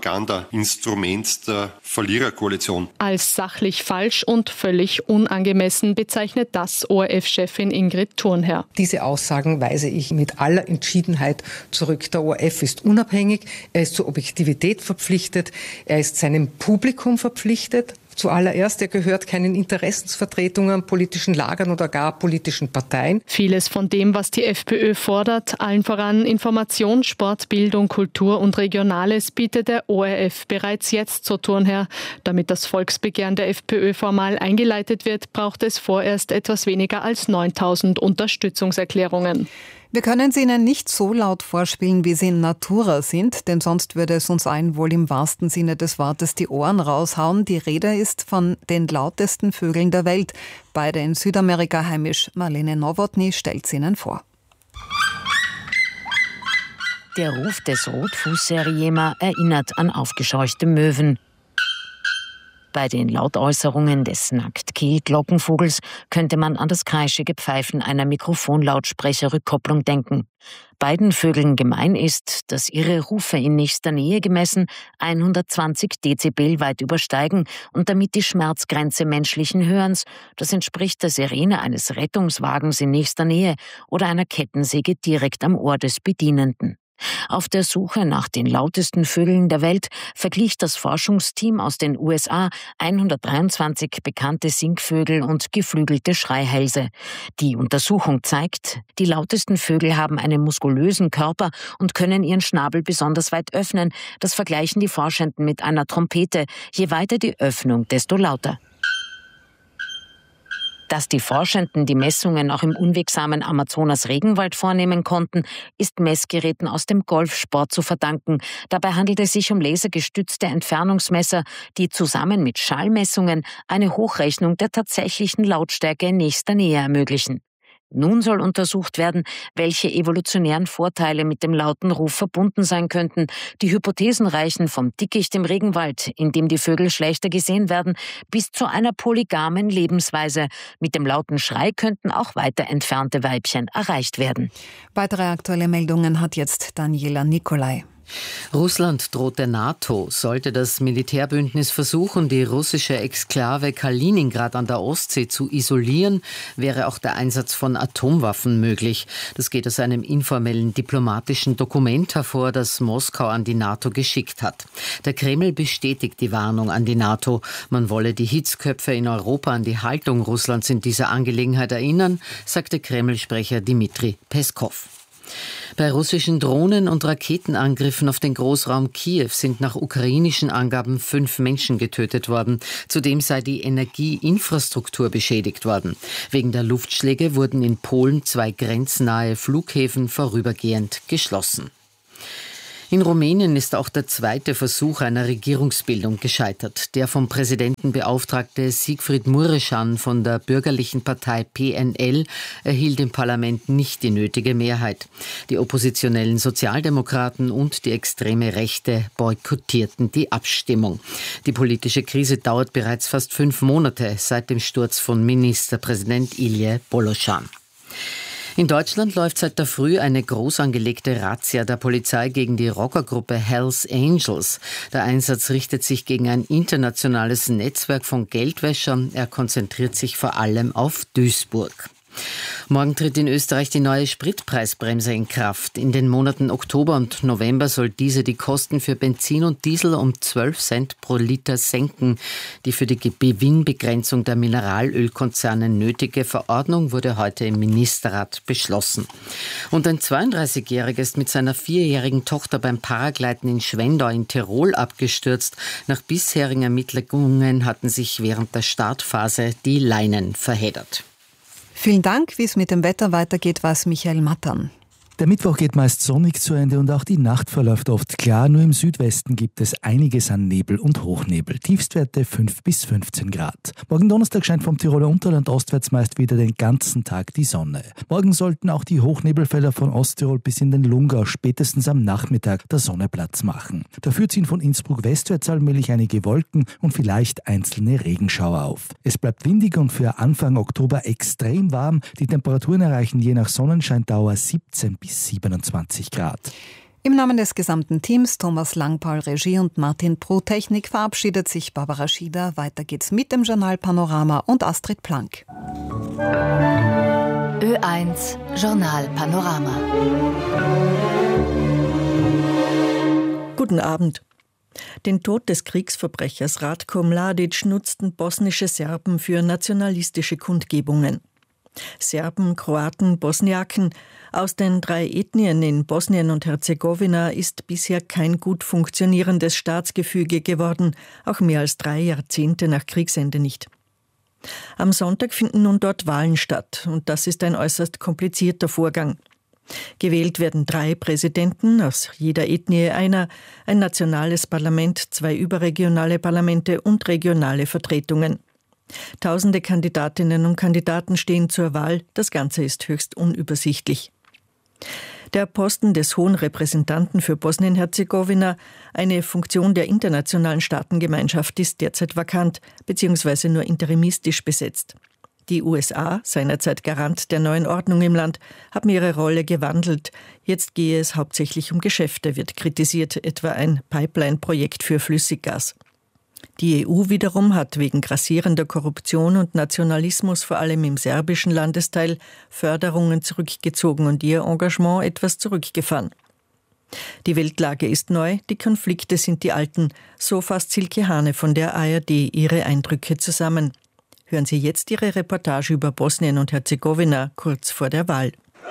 Propagandainstrument der Verliererkoalition. Als sachlich falsch und völlig unangemessen bezeichnet das O R F-Chefin Ingrid Thurnherr. Diese Aussagen weise ich mit aller Entschiedenheit zurück. Der O R F ist unabhängig, er ist zur Objektivität verpflichtet, er ist seinem Publikum verpflichtet. Zuallererst, er gehört keinen Interessensvertretungen, politischen Lagern oder gar politischen Parteien. Vieles von dem, was die FPÖ fordert, allen voran Information, Sport, Bildung, Kultur und Regionales, bietet der O R F bereits jetzt, so Thurnherr. Damit das Volksbegehren der FPÖ formal eingeleitet wird, braucht es vorerst etwas weniger als neuntausend Unterstützungserklärungen. Wir können sie Ihnen nicht so laut vorspielen, wie sie in Natura sind, denn sonst würde es uns allen wohl im wahrsten Sinne des Wortes die Ohren raushauen. Die Rede ist von den lautesten Vögeln der Welt. Beide in Südamerika heimisch. Marlene Nowotny stellt sie Ihnen vor. Der Ruf des Rotfußseriema erinnert an aufgescheuchte Möwen. Bei den Lautäußerungen des Nacktkehl-Glockenvogels könnte man an das kreischige Pfeifen einer Mikrofonlautsprecherrückkopplung denken. Beiden Vögeln gemein ist, dass ihre Rufe in nächster Nähe gemessen hundertzwanzig Dezibel weit übersteigen und damit die Schmerzgrenze menschlichen Hörens, das entspricht der Sirene eines Rettungswagens in nächster Nähe oder einer Kettensäge direkt am Ohr des Bedienenden. Auf der Suche nach den lautesten Vögeln der Welt verglich das Forschungsteam aus den U S A hundertdreiundzwanzig bekannte Singvögel und geflügelte Schreihälse. Die Untersuchung zeigt, die lautesten Vögel haben einen muskulösen Körper und können ihren Schnabel besonders weit öffnen. Das vergleichen die Forschenden mit einer Trompete. Je weiter die Öffnung, desto lauter. Dass die Forschenden die Messungen auch im unwegsamen Amazonas-Regenwald vornehmen konnten, ist Messgeräten aus dem Golfsport zu verdanken. Dabei handelt es sich um lasergestützte Entfernungsmesser, die zusammen mit Schallmessungen eine Hochrechnung der tatsächlichen Lautstärke in nächster Nähe ermöglichen. Nun soll untersucht werden, welche evolutionären Vorteile mit dem lauten Ruf verbunden sein könnten. Die Hypothesen reichen vom Dickicht im Regenwald, in dem die Vögel schlechter gesehen werden, bis zu einer polygamen Lebensweise. Mit dem lauten Schrei könnten auch weiter entfernte Weibchen erreicht werden. Weitere aktuelle Meldungen hat jetzt Daniela Nicolai. Russland droht der NATO. Sollte das Militärbündnis versuchen, die russische Exklave Kaliningrad an der Ostsee zu isolieren, wäre auch der Einsatz von Atomwaffen möglich. Das geht aus einem informellen diplomatischen Dokument hervor, das Moskau an die NATO geschickt hat. Der Kreml bestätigt die Warnung an die NATO. Man wolle die Hitzköpfe in Europa an die Haltung Russlands in dieser Angelegenheit erinnern, sagte Kreml-Sprecher Dmitri Peskov. Bei russischen Drohnen- und Raketenangriffen auf den Großraum Kiew sind nach ukrainischen Angaben fünf Menschen getötet worden. Zudem sei die Energieinfrastruktur beschädigt worden. Wegen der Luftschläge wurden in Polen zwei grenznahe Flughäfen vorübergehend geschlossen. In Rumänien ist auch der zweite Versuch einer Regierungsbildung gescheitert. Der vom Präsidenten beauftragte Sigfrid Mureșan von der bürgerlichen Partei P N L erhielt im Parlament nicht die nötige Mehrheit. Die oppositionellen Sozialdemokraten und die extreme Rechte boykottierten die Abstimmung. Die politische Krise dauert bereits fast fünf Monate seit dem Sturz von Ministerpräsident Ilje Boloșan. In Deutschland läuft seit der Früh eine groß angelegte Razzia der Polizei gegen die Rockergruppe Hells Angels. Der Einsatz richtet sich gegen ein internationales Netzwerk von Geldwäschern. Er konzentriert sich vor allem auf Duisburg. Morgen tritt in Österreich die neue Spritpreisbremse in Kraft. In den Monaten Oktober und November soll diese die Kosten für Benzin und Diesel um zwölf Cent pro Liter senken. Die für die Gewinnbegrenzung der Mineralölkonzerne nötige Verordnung wurde heute im Ministerrat beschlossen. Und ein zweiunddreißigjähriger ist mit seiner vierjährigen Tochter beim Paragleiten in Schwendau in Tirol abgestürzt. Nach bisherigen Ermittlungen hatten sich während der Startphase die Leinen verheddert. Vielen Dank. Wie es mit dem Wetter weitergeht, weiß Michael Mattern. Der Mittwoch geht meist sonnig zu Ende und auch die Nacht verläuft oft klar. Nur im Südwesten gibt es einiges an Nebel und Hochnebel. Tiefstwerte fünf bis fünfzehn Grad. Morgen Donnerstag scheint vom Tiroler Unterland ostwärts meist wieder den ganzen Tag die Sonne. Morgen sollten auch die Hochnebelfelder von Osttirol bis in den Lungau spätestens am Nachmittag der Sonne Platz machen. Dafür ziehen von Innsbruck westwärts allmählich einige Wolken und vielleicht einzelne Regenschauer auf. Es bleibt windig und für Anfang Oktober extrem warm. Die Temperaturen erreichen je nach Sonnenscheindauer siebzehn bis siebenundzwanzig Grad. Im Namen des gesamten Teams, Thomas Langpaul Regie und Martin Pro Technik, verabschiedet sich Barbara Schieder. Weiter geht's mit dem Journal Panorama und Astrid Plank. Ö eins Journal Panorama. Guten Abend. Den Tod des Kriegsverbrechers Ratko Mladic nutzten bosnische Serben für nationalistische Kundgebungen. Serben, Kroaten, Bosniaken. Aus den drei Ethnien in Bosnien und Herzegowina ist bisher kein gut funktionierendes Staatsgefüge geworden, auch mehr als drei Jahrzehnte nach Kriegsende nicht. Am Sonntag finden nun dort Wahlen statt und das ist ein äußerst komplizierter Vorgang. Gewählt werden drei Präsidenten, aus jeder Ethnie einer, ein nationales Parlament, zwei überregionale Parlamente und regionale Vertretungen. Tausende Kandidatinnen und Kandidaten stehen zur Wahl. Das Ganze ist höchst unübersichtlich. Der Posten des Hohen Repräsentanten für Bosnien-Herzegowina, eine Funktion der internationalen Staatengemeinschaft, ist derzeit vakant bzw. nur interimistisch besetzt. Die U S A, seinerzeit Garant der neuen Ordnung im Land, haben ihre Rolle gewandelt. Jetzt gehe es hauptsächlich um Geschäfte, wird kritisiert, etwa ein Pipeline-Projekt für Flüssiggas. Die E U wiederum hat wegen grassierender Korruption und Nationalismus vor allem im serbischen Landesteil Förderungen zurückgezogen und ihr Engagement etwas zurückgefahren. Die Weltlage ist neu, die Konflikte sind die alten, so fasst Silke Hane von der A R D ihre Eindrücke zusammen. Hören Sie jetzt ihre Reportage über Bosnien und Herzegowina kurz vor der Wahl.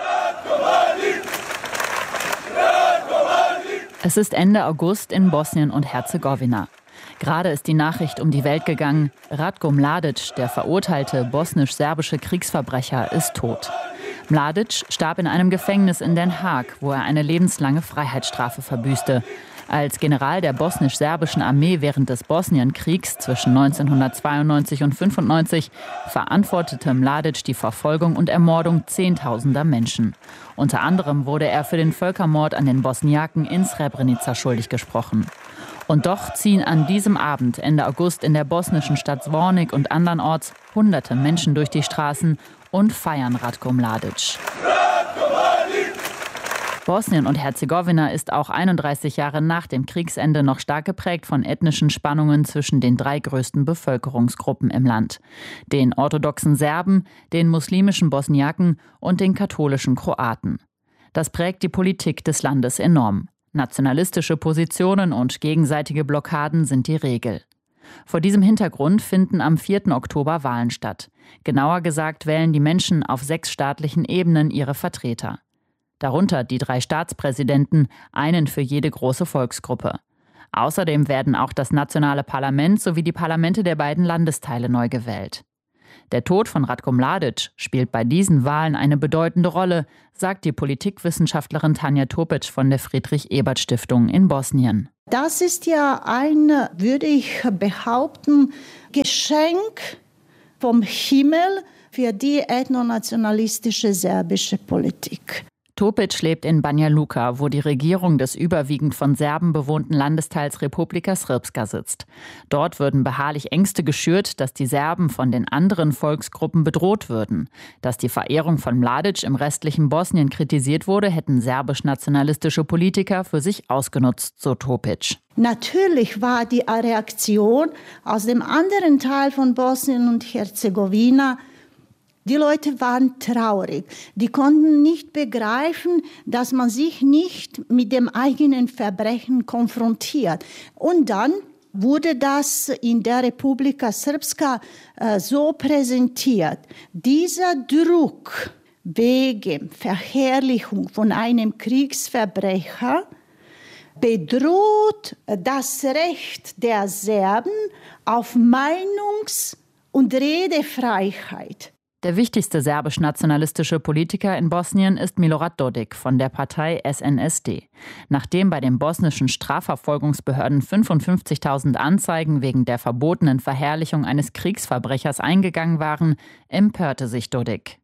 Es ist Ende August in Bosnien und Herzegowina. Gerade ist die Nachricht um die Welt gegangen, Ratko Mladic, der verurteilte bosnisch-serbische Kriegsverbrecher, ist tot. Mladic starb in einem Gefängnis in Den Haag, wo er eine lebenslange Freiheitsstrafe verbüßte. Als General der bosnisch-serbischen Armee während des Bosnienkriegs zwischen neunzehnhundertzweiundneunzig und fünfundneunzig verantwortete Mladic die Verfolgung und Ermordung zehntausender Menschen. Unter anderem wurde er für den Völkermord an den Bosniaken in Srebrenica schuldig gesprochen. Und doch ziehen an diesem Abend Ende August in der bosnischen Stadt Zvornik und andernorts hunderte Menschen durch die Straßen und feiern Ratko Mladic. Bosnien und Herzegowina ist auch einunddreißig Jahre nach dem Kriegsende noch stark geprägt von ethnischen Spannungen zwischen den drei größten Bevölkerungsgruppen im Land: den orthodoxen Serben, den muslimischen Bosniaken und den katholischen Kroaten. Das prägt die Politik des Landes enorm. Nationalistische Positionen und gegenseitige Blockaden sind die Regel. Vor diesem Hintergrund finden am vierten Oktober Wahlen statt. Genauer gesagt wählen die Menschen auf sechs staatlichen Ebenen ihre Vertreter. Darunter die drei Staatspräsidenten, einen für jede große Volksgruppe. Außerdem werden auch das nationale Parlament sowie die Parlamente der beiden Landesteile neu gewählt. Der Tod von Ratko Mladic spielt bei diesen Wahlen eine bedeutende Rolle, sagt die Politikwissenschaftlerin Tanja Topic von der Friedrich-Ebert-Stiftung in Bosnien. Das ist ja ein, würde ich behaupten, Geschenk vom Himmel für die ethnonationalistische serbische Politik. Topic lebt in Banja Luka, wo die Regierung des überwiegend von Serben bewohnten Landesteils Republika Srpska sitzt. Dort würden beharrlich Ängste geschürt, dass die Serben von den anderen Volksgruppen bedroht würden. Dass die Verehrung von Mladic im restlichen Bosnien kritisiert wurde, hätten serbisch-nationalistische Politiker für sich ausgenutzt, so Topic. Natürlich war die Reaktion aus dem anderen Teil von Bosnien und Herzegowina, die Leute waren traurig. Die konnten nicht begreifen, dass man sich nicht mit dem eigenen Verbrechen konfrontiert. Und dann wurde das in der Republika Srpska äh, so präsentiert. Dieser Druck wegen Verherrlichung von einem Kriegsverbrecher bedroht das Recht der Serben auf Meinungs- und Redefreiheit. Der wichtigste serbisch-nationalistische Politiker in Bosnien ist Milorad Dodik von der Partei S N S D. Nachdem bei den bosnischen Strafverfolgungsbehörden fünfundfünfzigtausend Anzeigen wegen der verbotenen Verherrlichung eines Kriegsverbrechers eingegangen waren, empörte sich Dodik.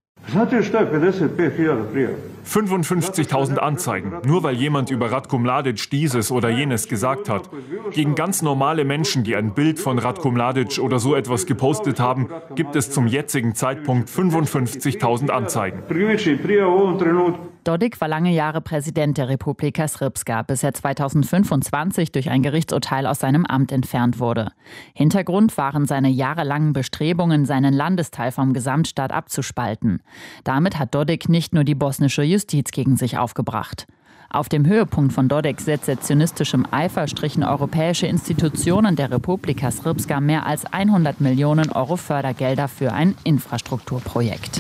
fünfundfünfzigtausend Anzeigen, nur weil jemand über Ratko Mladic dieses oder jenes gesagt hat. Gegen ganz normale Menschen, die ein Bild von Ratko Mladic oder so etwas gepostet haben, gibt es zum jetzigen Zeitpunkt fünfundfünfzigtausend Anzeigen. Dodik war lange Jahre Präsident der Republika Srpska, bis er zweitausendfünfundzwanzig durch ein Gerichtsurteil aus seinem Amt entfernt wurde. Hintergrund waren seine jahrelangen Bestrebungen, seinen Landesteil vom Gesamtstaat abzuspalten. Damit hat Dodik nicht nur die bosnische Justiz gegen sich aufgebracht. Auf dem Höhepunkt von Dodiks sezessionistischem Eifer strichen europäische Institutionen der Republika Srpska mehr als hundert Millionen Euro Fördergelder für ein Infrastrukturprojekt.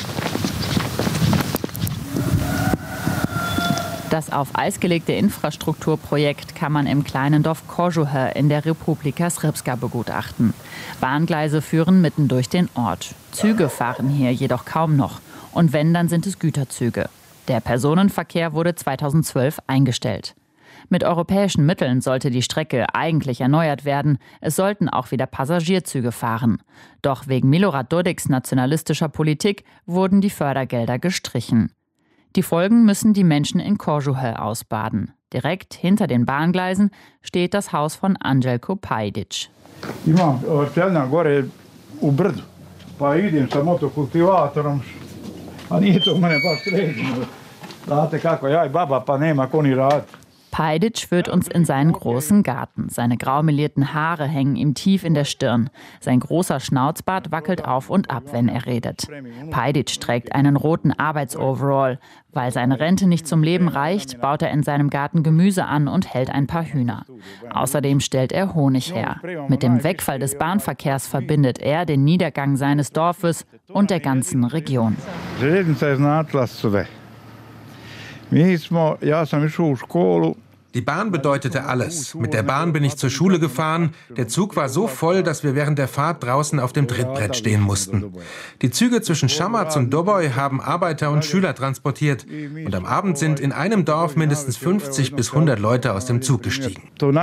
Das auf Eis gelegte Infrastrukturprojekt kann man im kleinen Dorf Kožuhe in der Republika Srpska begutachten. Bahngleise führen mitten durch den Ort. Züge fahren hier jedoch kaum noch. Und wenn, dann sind es Güterzüge. Der Personenverkehr wurde zweitausendzwölf eingestellt. Mit europäischen Mitteln sollte die Strecke eigentlich erneuert werden. Es sollten auch wieder Passagierzüge fahren. Doch wegen Milorad Dodiks nationalistischer Politik wurden die Fördergelder gestrichen. Die Folgen müssen die Menschen in Kožuhe ausbaden. Direkt hinter den Bahngleisen steht das Haus von Anđelko Pajdić. Imam Telna gore u brdu, pa idem sa motokultivatorom, a nije to mene baš sređeno. Znate kako, ja i baba, pa nema ko ni rad. Pajdić führt uns in seinen großen Garten. Seine graumelierten Haare hängen ihm tief in der Stirn. Sein großer Schnauzbart wackelt auf und ab, wenn er redet. Pajdić trägt einen roten Arbeitsoverall. Weil seine Rente nicht zum Leben reicht, baut er in seinem Garten Gemüse an und hält ein paar Hühner. Außerdem stellt er Honig her. Mit dem Wegfall des Bahnverkehrs verbindet er den Niedergang seines Dorfes und der ganzen Region. Die Bahn bedeutete alles. Mit der Bahn bin ich zur Schule gefahren. Der Zug war so voll, dass wir während der Fahrt draußen auf dem Trittbrett stehen mussten. Die Züge zwischen Šamac und Doboj haben Arbeiter und Schüler transportiert. Und am Abend sind in einem Dorf mindestens fünfzig bis hundert Leute aus dem Zug gestiegen.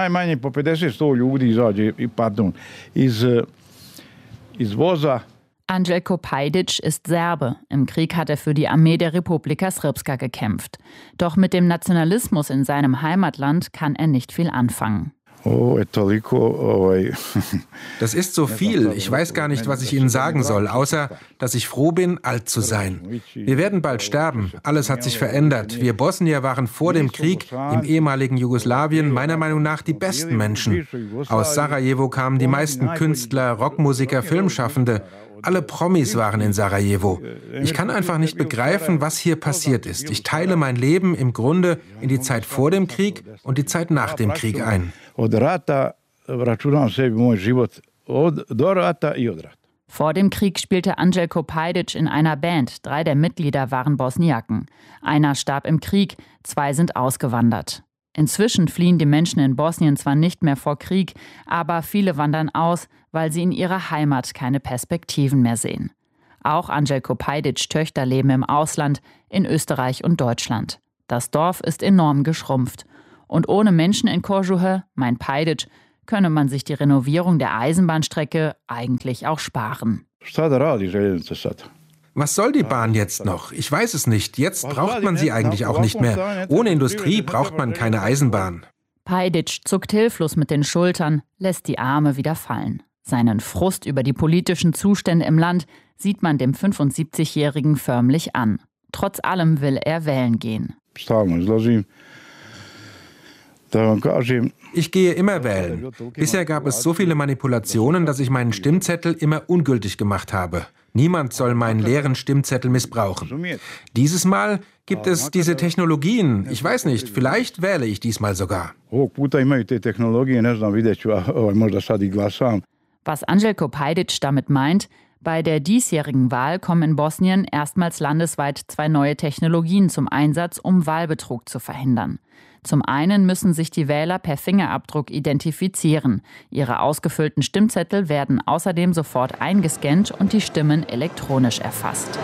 Anđelko Pajdić ist Serbe. Im Krieg hat er für die Armee der Republika Srpska gekämpft. Doch mit dem Nationalismus in seinem Heimatland kann er nicht viel anfangen. Das ist so viel. Ich weiß gar nicht, was ich Ihnen sagen soll, außer, dass ich froh bin, alt zu sein. Wir werden bald sterben. Alles hat sich verändert. Wir Bosnier waren vor dem Krieg im ehemaligen Jugoslawien meiner Meinung nach die besten Menschen. Aus Sarajevo kamen die meisten Künstler, Rockmusiker, Filmschaffende. Alle Promis waren in Sarajevo. Ich kann einfach nicht begreifen, was hier passiert ist. Ich teile mein Leben im Grunde in die Zeit vor dem Krieg und die Zeit nach dem Krieg ein. Vor dem Krieg spielte Anđelko Pajdić in einer Band. Drei der Mitglieder waren Bosniaken. Einer starb im Krieg, zwei sind ausgewandert. Inzwischen fliehen die Menschen in Bosnien zwar nicht mehr vor Krieg, aber viele wandern aus, weil sie in ihrer Heimat keine Perspektiven mehr sehen. Auch Anđelko Pajdić Töchter leben im Ausland, in Österreich und Deutschland. Das Dorf ist enorm geschrumpft. Und ohne Menschen in Kožuhe, mein Pajdić, könne man sich die Renovierung der Eisenbahnstrecke eigentlich auch sparen. Was soll die Bahn jetzt noch? Ich weiß es nicht. Jetzt braucht man sie eigentlich auch nicht mehr. Ohne Industrie braucht man keine Eisenbahn. Pajdić zuckt hilflos mit den Schultern, lässt die Arme wieder fallen. Seinen Frust über die politischen Zustände im Land sieht man dem fünfundsiebzigjährigen förmlich an. Trotz allem will er wählen gehen. Ich gehe immer wählen. Bisher gab es so viele Manipulationen, dass ich meinen Stimmzettel immer ungültig gemacht habe. Niemand soll meinen leeren Stimmzettel missbrauchen. Dieses Mal gibt es diese Technologien. Ich weiß nicht, vielleicht wähle ich diesmal sogar. Was Anđelko Pajdić damit meint, bei der diesjährigen Wahl kommen in Bosnien erstmals landesweit zwei neue Technologien zum Einsatz, um Wahlbetrug zu verhindern. Zum einen müssen sich die Wähler per Fingerabdruck identifizieren. Ihre ausgefüllten Stimmzettel werden außerdem sofort eingescannt und die Stimmen elektronisch erfasst.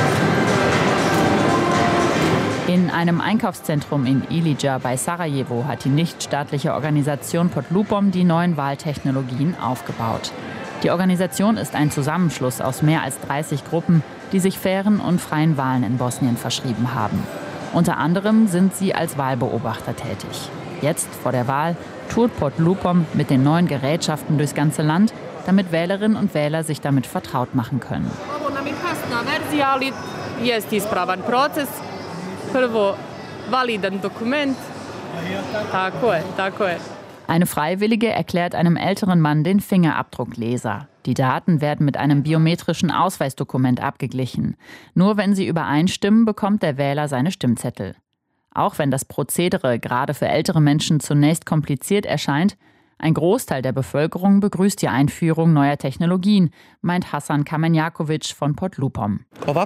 In einem Einkaufszentrum in Ilija bei Sarajevo hat die nichtstaatliche Organisation Podlupom die neuen Wahltechnologien aufgebaut. Die Organisation ist ein Zusammenschluss aus mehr als dreißig Gruppen, die sich fairen und freien Wahlen in Bosnien verschrieben haben. Unter anderem sind sie als Wahlbeobachter tätig. Jetzt, vor der Wahl, tourt Podlupom mit den neuen Gerätschaften durchs ganze Land, damit Wählerinnen und Wähler sich damit vertraut machen können. Eine Freiwillige erklärt einem älteren Mann den Fingerabdruckleser. Die Daten werden mit einem biometrischen Ausweisdokument abgeglichen. Nur wenn sie übereinstimmen, bekommt der Wähler seine Stimmzettel. Auch wenn das Prozedere gerade für ältere Menschen zunächst kompliziert erscheint, ein Großteil der Bevölkerung begrüßt die Einführung neuer Technologien, meint Hasan Kamenjakovic von Podlupom.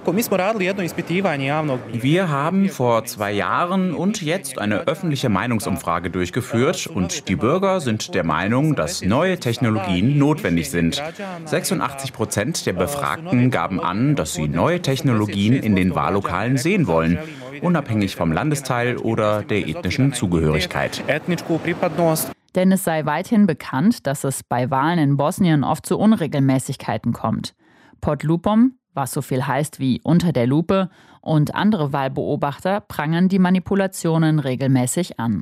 Wir haben vor zwei Jahren und jetzt eine öffentliche Meinungsumfrage durchgeführt und die Bürger sind der Meinung, dass neue Technologien notwendig sind. sechsundachtzig Prozent der Befragten gaben an, dass sie neue Technologien in den Wahllokalen sehen wollen, unabhängig vom Landesteil oder der ethnischen Zugehörigkeit. Denn es sei weithin bekannt, dass es bei Wahlen in Bosnien oft zu Unregelmäßigkeiten kommt. Podlupom, was so viel heißt wie unter der Lupe, und andere Wahlbeobachter prangern die Manipulationen regelmäßig an.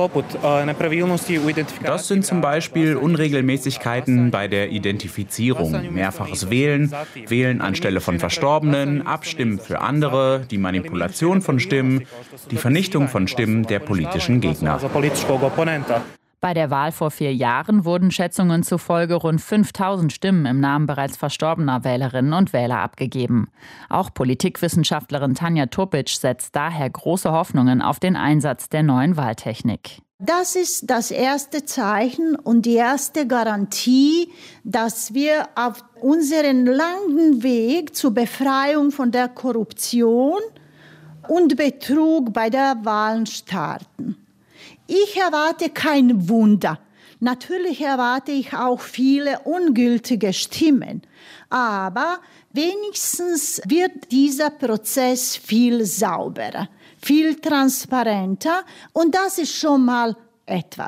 Das sind zum Beispiel Unregelmäßigkeiten bei der Identifizierung, mehrfaches Wählen, Wählen anstelle von Verstorbenen, Abstimmen für andere, die Manipulation von Stimmen, die Vernichtung von Stimmen der politischen Gegner. Bei der Wahl vor vier Jahren wurden Schätzungen zufolge rund fünftausend Stimmen im Namen bereits verstorbener Wählerinnen und Wähler abgegeben. Auch Politikwissenschaftlerin Tanja Topic setzt daher große Hoffnungen auf den Einsatz der neuen Wahltechnik. Das ist das erste Zeichen und die erste Garantie, dass wir auf unserem langen Weg zur Befreiung von der Korruption und Betrug bei der Wahl starten. Ich erwarte kein Wunder. Natürlich erwarte ich auch viele ungültige Stimmen. Aber wenigstens wird dieser Prozess viel sauberer, viel transparenter. Und das ist schon mal etwas.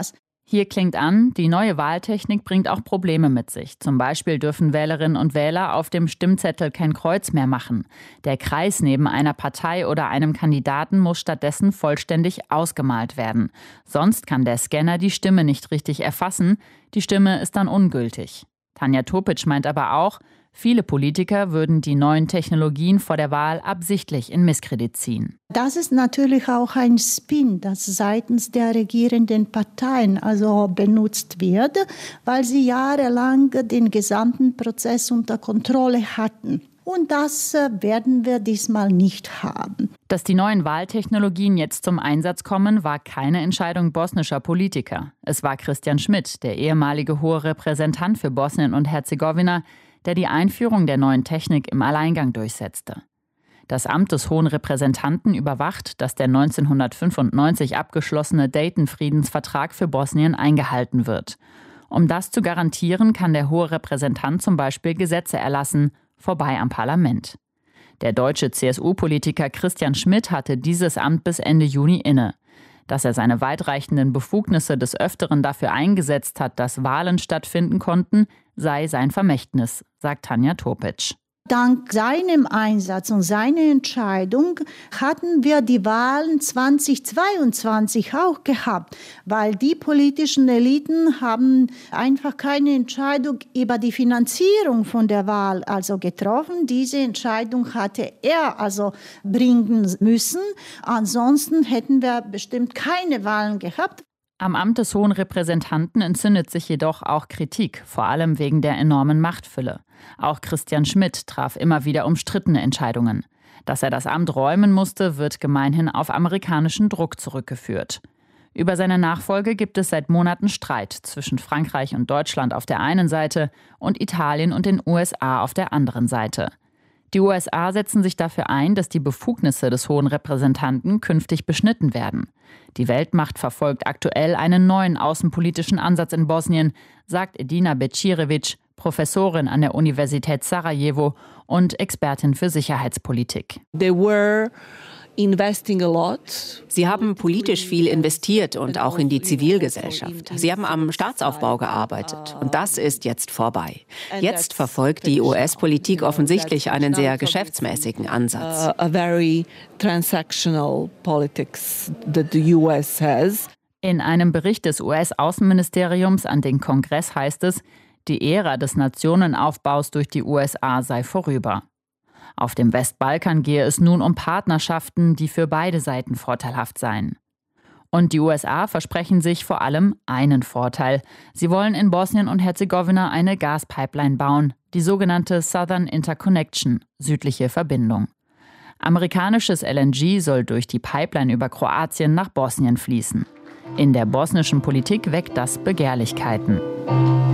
Hier klingt an, die neue Wahltechnik bringt auch Probleme mit sich. Zum Beispiel dürfen Wählerinnen und Wähler auf dem Stimmzettel kein Kreuz mehr machen. Der Kreis neben einer Partei oder einem Kandidaten muss stattdessen vollständig ausgemalt werden. Sonst kann der Scanner die Stimme nicht richtig erfassen. Die Stimme ist dann ungültig. Tanja Topic meint aber auch, viele Politiker würden die neuen Technologien vor der Wahl absichtlich in Misskredit ziehen. Das ist natürlich auch ein Spin, das seitens der regierenden Parteien also benutzt wird, weil sie jahrelang den gesamten Prozess unter Kontrolle hatten. Und das werden wir diesmal nicht haben. Dass die neuen Wahltechnologien jetzt zum Einsatz kommen, war keine Entscheidung bosnischer Politiker. Es war Christian Schmidt, der ehemalige hohe Repräsentant für Bosnien und Herzegowina, der die Einführung der neuen Technik im Alleingang durchsetzte. Das Amt des Hohen Repräsentanten überwacht, dass der neunzehnhundertfünfundneunzig abgeschlossene Dayton-Friedensvertrag für Bosnien eingehalten wird. Um das zu garantieren, kann der Hohe Repräsentant zum Beispiel Gesetze erlassen, vorbei am Parlament. Der deutsche C S U-Politiker Christian Schmidt hatte dieses Amt bis Ende Juni inne. Dass er seine weitreichenden Befugnisse des Öfteren dafür eingesetzt hat, dass Wahlen stattfinden konnten, sei sein Vermächtnis, sagt Tanja Topic. Dank seinem Einsatz und seiner Entscheidung hatten wir die Wahlen zweitausendzweiundzwanzig auch gehabt, weil die politischen Eliten haben einfach keine Entscheidung über die Finanzierung von der Wahl also getroffen. Diese Entscheidung hatte er also bringen müssen. Ansonsten hätten wir bestimmt keine Wahlen gehabt. Am Amt des Hohen Repräsentanten entzündet sich jedoch auch Kritik, vor allem wegen der enormen Machtfülle. Auch Christian Schmidt traf immer wieder umstrittene Entscheidungen. Dass er das Amt räumen musste, wird gemeinhin auf amerikanischen Druck zurückgeführt. Über seine Nachfolge gibt es seit Monaten Streit zwischen Frankreich und Deutschland auf der einen Seite und Italien und den U S A auf der anderen Seite. Die U S A setzen sich dafür ein, dass die Befugnisse des Hohen Repräsentanten künftig beschnitten werden. Die Weltmacht verfolgt aktuell einen neuen außenpolitischen Ansatz in Bosnien, sagt Edina Bećirević, Professorin an der Universität Sarajevo und Expertin für Sicherheitspolitik. They were investing a lot. Sie haben politisch viel investiert und auch in die Zivilgesellschaft. Sie haben am Staatsaufbau gearbeitet und das ist jetzt vorbei. Jetzt verfolgt die U S-Politik offensichtlich einen sehr geschäftsmäßigen Ansatz. A very transactional politics that the U S has. In einem Bericht des U S-Außenministeriums an den Kongress heißt es, die Ära des Nationenaufbaus durch die U S A sei vorüber. Auf dem Westbalkan gehe es nun um Partnerschaften, die für beide Seiten vorteilhaft seien. Und die U S A versprechen sich vor allem einen Vorteil. Sie wollen in Bosnien und Herzegowina eine Gaspipeline bauen, die sogenannte Southern Interconnection, südliche Verbindung. Amerikanisches L N G soll durch die Pipeline über Kroatien nach Bosnien fließen. In der bosnischen Politik weckt das Begehrlichkeiten.